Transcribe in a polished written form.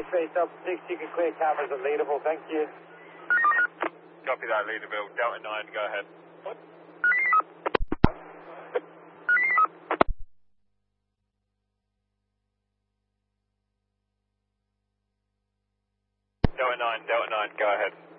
23 sub 6, you can clear cameras at Leaderville, thank you. Copy that, Leaderville. Delta 9, go ahead. Delta 9, go ahead.